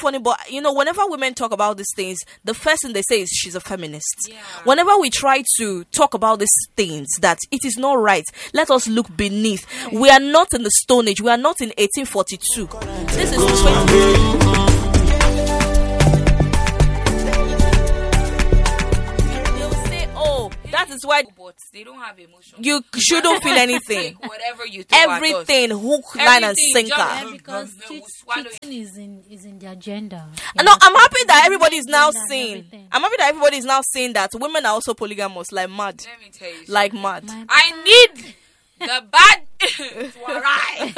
funny, but whenever women talk about these things, the first thing they say is she's a feminist. Yeah. Whenever we try to talk about these things, that it is not right, let us look beneath. We are not in the Stone Age. We are not in 1842. This is 20. That is why but they don't have emotion. you shouldn't feel anything. Take whatever you throw at us. Everything, hook, line, and Everything, sinker. just- Because We'll swallow it. cheating is in the agenda. No, I'm happy that everybody is now Agenda and seeing. everything. I'm happy that everybody is now seeing that women are also polygamous, like mad, Let me tell you. like something. mad. I need the bad to arise.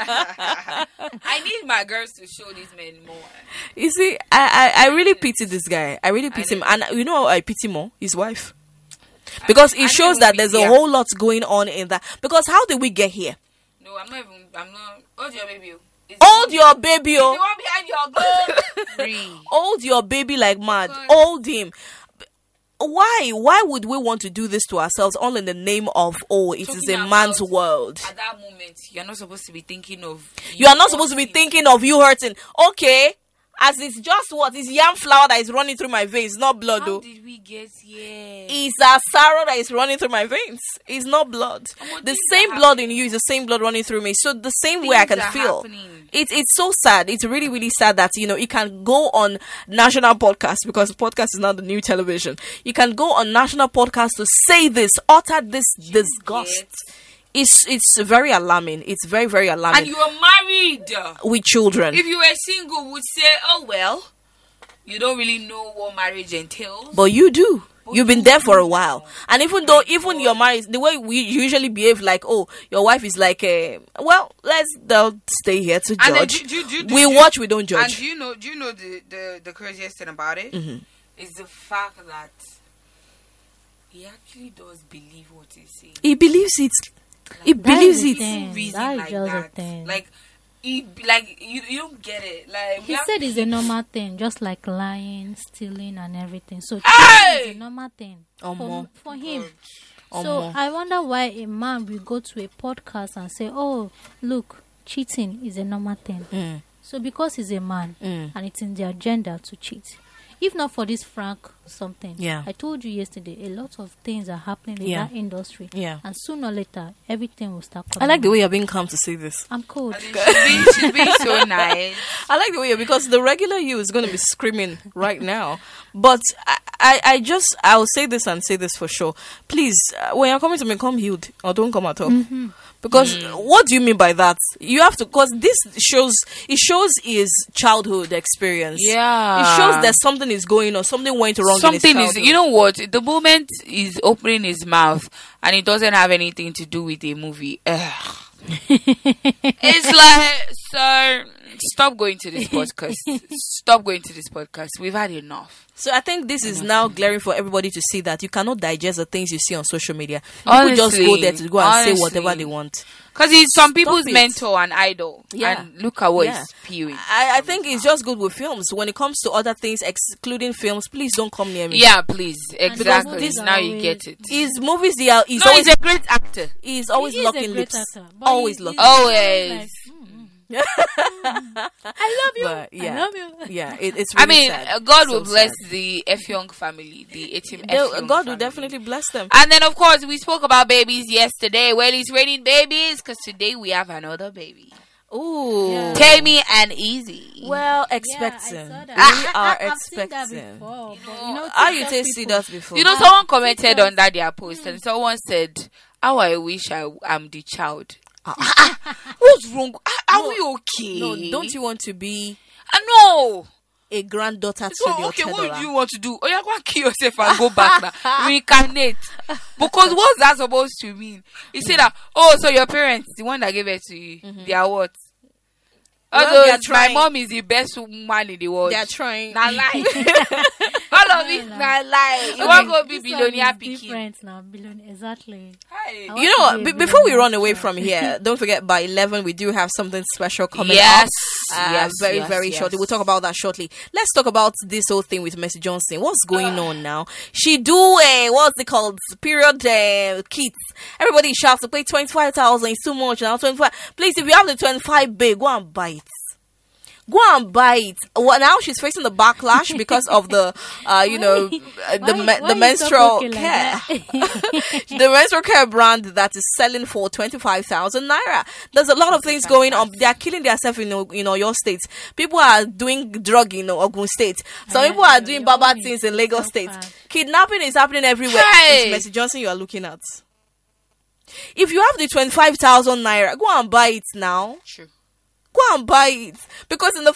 I need my girls to show these men more. You see, I really pity this guy. I really pity him, and you know, I pity more his wife, because it shows that there's a whole lot going on in that. Because how did we get here? No, I'm not. Hold your baby. Hold your baby, The oh. one behind your goal. Free. Hold your baby like mad. God. Hold him. Why would we want to do this to ourselves all in the name of, it is Talking a man's about- world? At that moment, you're not supposed to be thinking of. You are not supposed to be thinking of you hurting. Okay, as it's just it's yam flour that is running through my veins, not blood How though. did we get here? It's a sorrow that is running through my veins. It's not blood. what The things same are blood in you is the same blood running through me. So the same way I can Things are feel. happening. It's so sad. It's really, really sad that, it can go on national podcast, because podcast is now the new television. You can go on national podcast to say this, utter this disgust. It's very alarming. It's very, very alarming. And you are married. With children. If you were single, would say, "Oh well, you don't really know what marriage entails." But you do. You've been there for a while. know. And even though you're married, the way we usually behave, like, your wife is like, they'll stay here to And then judge. we watch, we don't And judge. do you know the craziest thing about it? Mm-hmm. Is the fact that he actually does believe what he's saying. He believes it. He believes the it. thing. Reason That is like just that. a thing. Like you don't get it. Like He said it's a normal thing, just like lying, stealing, and everything. So Hey! cheating is a normal thing Omo. for him. Omo. So I wonder why a man will go to a podcast and say, "Oh, look, cheating is a normal thing." Mm. So because he's a man and it's in the agenda to cheat. If not for this Frank something, Yeah. I told you yesterday, a lot of things are happening in Yeah. that industry. Yeah. And sooner or later, everything will start I coming like the out. way you're being calm to say this. I'm cold. she's being so nice. I like the way because the regular you is going to be screaming right now. But I'll say this and say this for sure. Please, when you're coming to me, come healed or don't come at all. Because what do you mean by that? You have to, because this shows his childhood experience. Yeah. It shows that something is going on, something went wrong in his Something is, childhood. you know what? The moment he's opening his mouth and it doesn't have anything to do with a movie. It's like, sir, stop going to this podcast. Stop going to this podcast. We've had enough. So I think this is now glaring for everybody to see that you cannot digest the things you see on social media. People just go there to go and say whatever they want. Because he's some people's it. mentor and idol. Yeah. And look at what Yeah. he's spewing. I think it's just good with films. When it comes to other things, excluding films, please don't come near me. Yeah, please. Exactly. movies Now are you always- get it. His movies, he's No, always he's a great actor. he's always He is a locking great lips. actor, but Always he- locking. he's Always. like, I love you. But yeah, I love you. yeah, it's. I Really mean, sad. God So will bless sad. the F Young family, the Etim F Young God family. will definitely bless them. And then, of course, we spoke about babies yesterday. Well, it's raining babies because today we have another baby. Ooh. Yeah. Tammy and Easy. Well, Yeah, I expecting. saw that. We are I've seen that expecting. before, but How you TikTok take see people- that before? You know, someone commented under their post and someone said, "How I wish I'm the child." What's wrong? Are we okay? No, don't you want to be No. a granddaughter to So, the okay, what do Otedola? you want to do? Oh, you're going to kill yourself and go back now. Reincarnate. Because what's that supposed to mean? You say that, so your parents, the one that gave it to you, they are what? Well, Although they are my trying. mom is the best woman in the world. They are trying. Not lie. All of it, not lie. You want to be This one billionaire is picking. different now, billionaire, exactly. Hi. I You know want what? to be a Before we billionaire run away too. from here, don't forget by 11 we do have something special coming Yes. up. Yes, Very, yes, very yes. shortly. We'll talk about that shortly. Let's talk about this whole thing with Mercy Johnson. What's going on now? She do what's it called? Period kits. Everybody shouts to pay 25,000. It's too much now. 25. Please, if you have the 25 big, go and buy it. Go and buy it. Well, now she's facing the backlash because of the, the menstrual care, the menstrual care brand that is selling for 25,000 naira. There's a lot of things going on. They are killing themselves in your states. People are doing drug in Ogun State. Some people are doing baba things in Lagos State. Kidnapping is happening everywhere. Hey. It's Mercy Johnson you are looking at. If you have the 25,000 naira, go and buy it now. True. Go and buy it. Because in the